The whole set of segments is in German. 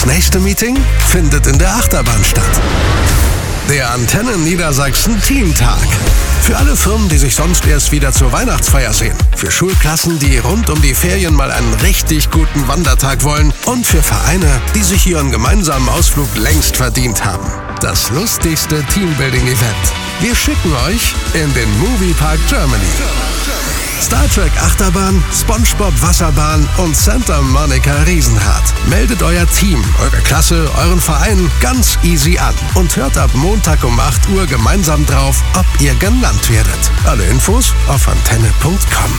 nächste Meeting findet in der Achterbahn statt. Der Antenne Niedersachsen Teamtag. Für alle Firmen, die sich sonst erst wieder zur Weihnachtsfeier sehen. Für Schulklassen, die rund um die Ferien mal einen richtig guten Wandertag wollen. Und für Vereine, die sich ihren gemeinsamen Ausflug längst verdient haben. Das lustigste Teambuilding-Event. Wir schicken euch in den Moviepark Germany. Star Trek Achterbahn, SpongeBob Wasserbahn und Santa Monica Riesenrad. Meldet euer Team, eure Klasse, euren Verein ganz easy an. Und hört ab Montag um 8 Uhr gemeinsam drauf, ob ihr genannt werdet. Alle Infos auf antenne.com.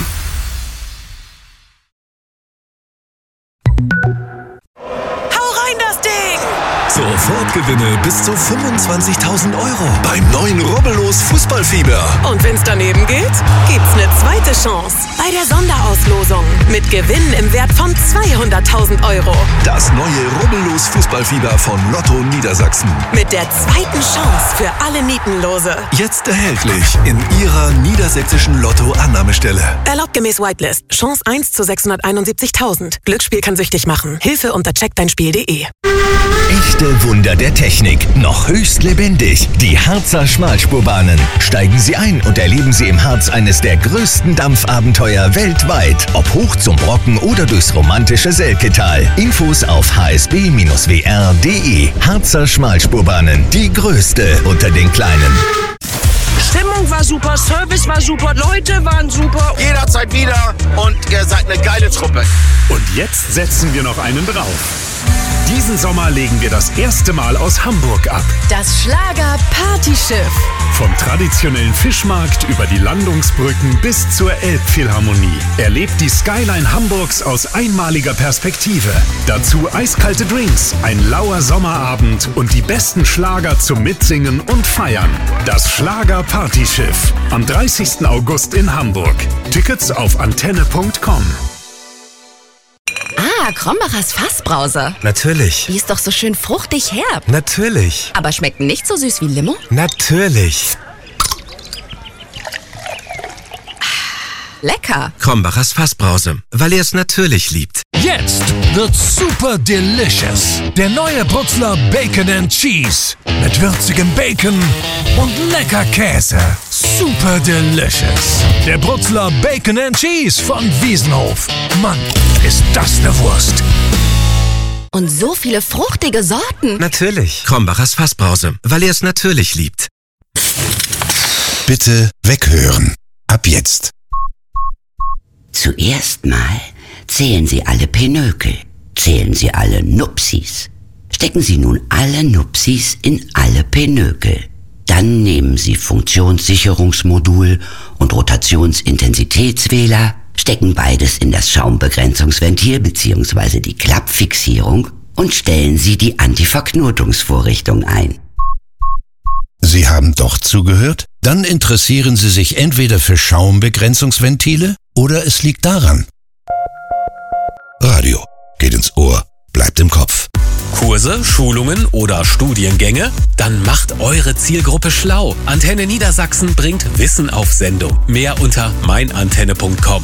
Sofortgewinne bis zu 25.000 Euro beim neuen Rubbellos Fußballfieber. Und wenn's daneben geht, gibt's eine zweite Chance bei der Sonderauslosung mit Gewinnen im Wert von 200.000 Euro. Das neue Rubbellos Fußballfieber von Lotto Niedersachsen. Mit der zweiten Chance für alle Nietenlose. Jetzt erhältlich in Ihrer niedersächsischen Lotto-Annahmestelle. Erlaubt gemäß Whitelist. Chance 1 zu 671.000. Glücksspiel kann süchtig machen. Hilfe unter checkdeinspiel.de. Echte Wunder der Technik, noch höchst lebendig. Die Harzer Schmalspurbahnen. Steigen Sie ein und erleben Sie im Harz eines der größten Dampfabenteuer weltweit. Ob hoch zum Brocken oder durchs romantische Selketal. Infos auf hsb-wr.de. Harzer Schmalspurbahnen, die größte unter den Kleinen. Stimmung war super, Service war super, Leute waren super. Jederzeit wieder und ihr seid eine geile Truppe. Und jetzt setzen wir noch einen drauf. Diesen Sommer legen wir das erste Mal aus Hamburg ab. Das Schlager-Partyschiff. Vom traditionellen Fischmarkt über die Landungsbrücken bis zur Elbphilharmonie. Erlebt die Skyline Hamburgs aus einmaliger Perspektive. Dazu eiskalte Drinks, ein lauer Sommerabend und die besten Schlager zum Mitsingen und Feiern. Das Schlager-Partyschiff. Am 30. August in Hamburg. Tickets auf antenne.com. Ah, Krombachers Fassbrause. Natürlich. Die ist doch so schön fruchtig herb. Natürlich. Aber schmeckt nicht so süß wie Limo? Natürlich. Lecker. Krombachers Fassbrause, weil er es natürlich liebt. Jetzt wird's super delicious. Der neue Brutzler Bacon and Cheese. Mit würzigem Bacon und lecker Käse. Super delicious. Der Brutzler Bacon and Cheese von Wiesenhof. Mann, ist das eine Wurst. Und so viele fruchtige Sorten. Natürlich. Krombachers Fassbrause, weil er es natürlich liebt. Bitte weghören. Ab jetzt. Zuerst mal zählen Sie alle Pinökel, zählen Sie alle Nupsis. Stecken Sie nun alle Nupsis in alle Pinökel. Dann nehmen Sie Funktionssicherungsmodul und Rotationsintensitätswähler, stecken beides in das Schaumbegrenzungsventil bzw. die Klappfixierung und stellen Sie die Antiverknotungsvorrichtung ein. Sie haben doch zugehört? Dann interessieren Sie sich entweder für Schaumbegrenzungsventile oder es liegt daran. Radio geht ins Ohr, bleibt im Kopf. Kurse, Schulungen oder Studiengänge? Dann macht eure Zielgruppe schlau. Antenne Niedersachsen bringt Wissen auf Sendung. Mehr unter meinantenne.com.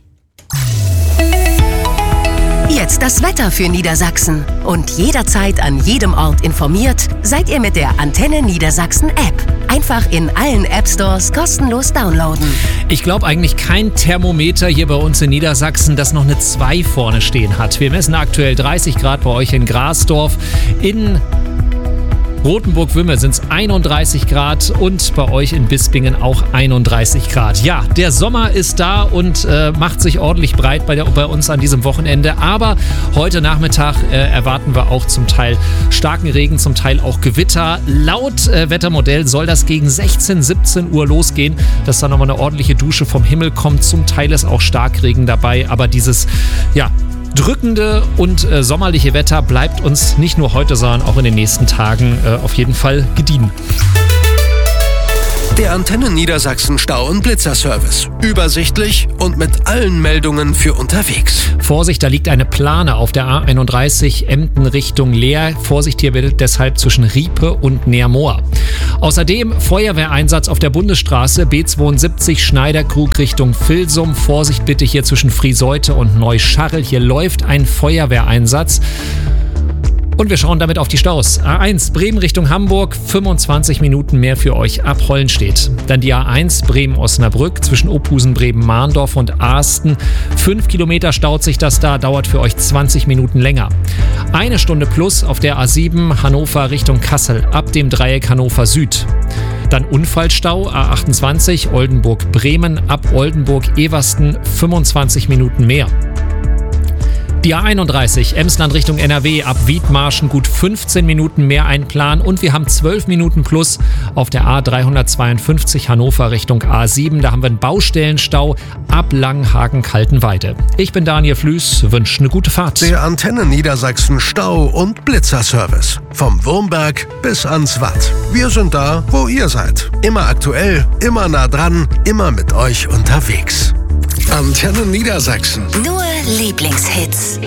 Jetzt das Wetter für Niedersachsen. Und jederzeit an jedem Ort informiert, seid ihr mit der Antenne Niedersachsen App. Einfach in allen App-Stores kostenlos downloaden. Ich glaube eigentlich kein Thermometer hier bei uns in Niedersachsen, das noch eine 2 vorne stehen hat. Wir messen aktuell 30 Grad bei euch in Grasdorf. In Rothenburg-Wümme sind es 31 Grad und bei euch in Bispingen auch 31 Grad. Ja, der Sommer ist da und macht sich ordentlich breit bei uns an diesem Wochenende. Aber heute Nachmittag erwarten wir auch zum Teil starken Regen, zum Teil auch Gewitter. Laut Wettermodell soll das gegen 16, 17 Uhr losgehen, dass da nochmal eine ordentliche Dusche vom Himmel kommt. Zum Teil ist auch Starkregen dabei, aber dieses, ja, drückende und sommerliche Wetter bleibt uns nicht nur heute, sondern auch in den nächsten Tagen auf jeden Fall gediehen. Der Antenne Niedersachsen Stau- und Blitzerservice. Übersichtlich und mit allen Meldungen für unterwegs. Vorsicht, da liegt eine Plane auf der A31 Emden Richtung Leer. Vorsicht hier bitte deshalb zwischen Riepe und Neermoor. Außerdem Feuerwehreinsatz auf der Bundesstraße B72 Schneiderkrug Richtung Vilsum. Vorsicht bitte hier zwischen Frieseute und Neuscharrel. Hier läuft ein Feuerwehreinsatz. Und wir schauen damit auf die Staus. A1 Bremen Richtung Hamburg, 25 Minuten mehr für euch ab Hollenstedt. Dann die A1 Bremen-Osnabrück zwischen Ophusen, Bremen-Mahndorf und Asten. 5 Kilometer staut sich das da, dauert für euch 20 Minuten länger. 1 Stunde plus auf der A7 Hannover Richtung Kassel ab dem Dreieck Hannover Süd. Dann Unfallstau A28 Oldenburg-Bremen ab Oldenburg-Eversten 25 Minuten mehr. Die A31 Emsland Richtung NRW ab Wiedmarschen gut 15 Minuten mehr einplanen und wir haben 12 Minuten plus auf der A352 Hannover Richtung A7. Da haben wir einen Baustellenstau ab Langenhagen-Kaltenweide. Ich bin Daniel Flüß, wünsche eine gute Fahrt. Der Antenne Niedersachsen Stau- und Blitzerservice. Vom Wurmberg bis ans Watt. Wir sind da, wo ihr seid. Immer aktuell, immer nah dran, immer mit euch unterwegs. Antenne Niedersachsen. Nur Lieblingshits.